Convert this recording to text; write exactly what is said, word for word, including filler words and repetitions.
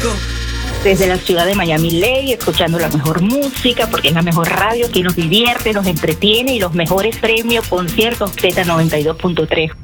Desde la ciudad de Miami Ley, escuchando la mejor música, porque es la mejor radio que nos divierte, nos entretiene y los mejores premios, conciertos Z noventa y dos punto tres.